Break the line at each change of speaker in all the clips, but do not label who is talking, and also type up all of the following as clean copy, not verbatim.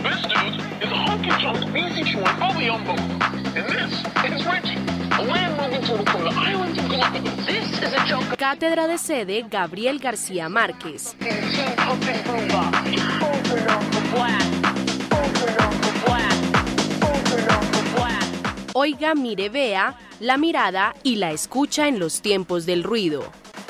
This dude is a honky-tonk busy chewing bubbly-umbo. And this is Reggie, a land-moving turtle from the islands of Galapagos. This is a joke.
Cátedra de sede Gabriel García Márquez. Oiga, mire, vea, la mirada y la escucha en los tiempos del ruido.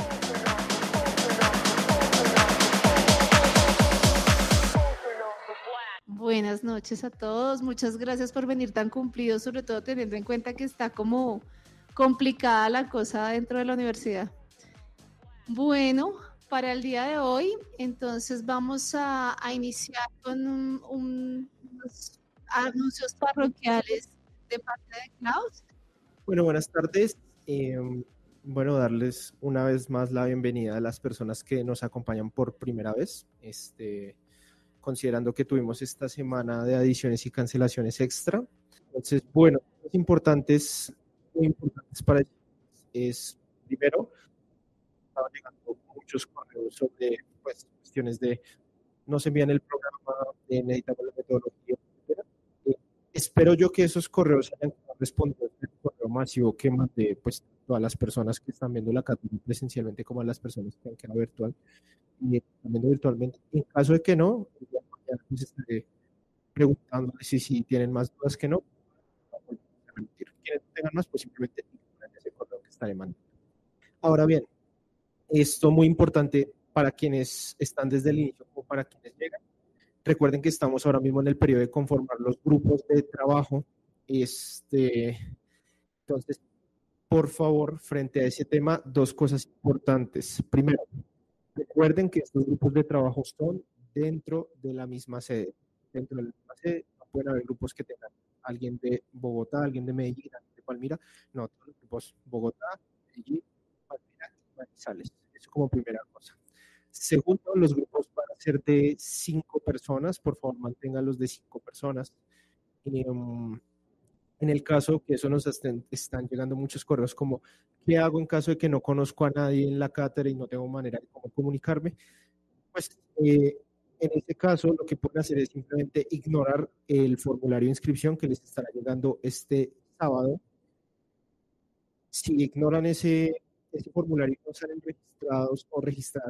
Buenas noches a todos, muchas gracias por venir tan cumplidos, sobre todo teniendo en cuenta que está como complicada la cosa dentro de la universidad. Bueno, para el día de hoy, entonces vamos a iniciar con unos anuncios parroquiales de parte de Klaus.
Bueno, buenas tardes. Darles una vez más la bienvenida a las personas que nos acompañan por primera vez. Considerando que tuvimos esta semana de adiciones y cancelaciones extra. Entonces, muy importantes para ellos es, primero, estaban llegando muchos correos sobre cuestiones de no se envían el programa, necesitamos la metodología, etc. Espero yo que esos correos hayan respondido al correo masivo que mandé todas las personas que están viendo la cátedra presencialmente como a las personas que han quedado virtual y también virtualmente. En caso de que no, ya les estaré preguntando si tienen más dudas que no. Quienes tengan más, pues simplemente ignoren ese correo que estaré mandando. Ahora bien, esto muy importante para quienes están desde el inicio o para quienes llegan. Recuerden que estamos ahora mismo en el periodo de conformar los grupos de trabajo. Entonces, por favor, frente a ese tema, dos cosas importantes. Primero, recuerden que estos grupos de trabajo son dentro de la misma sede. Dentro de la misma sede no pueden haber grupos que tengan alguien de Bogotá, alguien de Medellín, alguien de Palmira. No, todos los grupos Bogotá, Medellín, Palmira y Manizales. Eso como primera cosa. Segundo, los grupos van a ser de 5 personas. Por favor, manténganlos de 5 personas. En el caso que eso nos están llegando muchos correos como ¿qué hago en caso de que no conozco a nadie en la cátedra y no tengo manera de cómo comunicarme? En este caso lo que pueden hacer es simplemente ignorar el formulario de inscripción que les estará llegando este sábado. Si ignoran ese formulario y no salen registrados o registradas